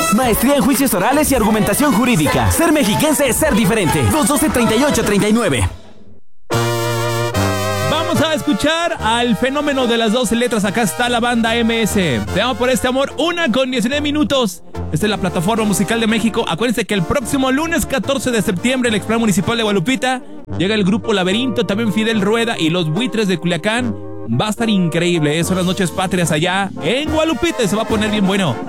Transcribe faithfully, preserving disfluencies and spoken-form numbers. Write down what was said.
Maestría en juicios orales y argumentación jurídica. Ser mexiquense es ser diferente. dos doce, treinta y ocho, treinta y nueve. Vamos a escuchar al fenómeno de las doce letras. Acá está la banda M S. Te amo por este amor. Una con diecinueve minutos. Esta es la plataforma musical de México. Acuérdense que el próximo lunes catorce de septiembre, el Explanada Municipal de Guadalupita, llega el grupo Laberinto, también Fidel Rueda y los Buitres de Culiacán. Va a estar increíble, ¿eh? Son las noches patrias allá en Guadalupita y se va a poner bien bueno.